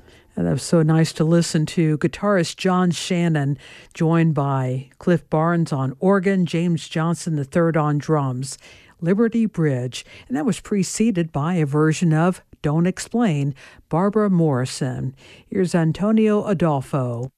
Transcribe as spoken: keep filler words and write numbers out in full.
And that was so nice to listen to. Guitarist John Shannon, joined by Cliff Barnes on organ, James Johnson the third on drums. Liberty Bridge. And that was preceded by a version of Don't Explain, Barbara Morrison. Here's Antonio Adolfo.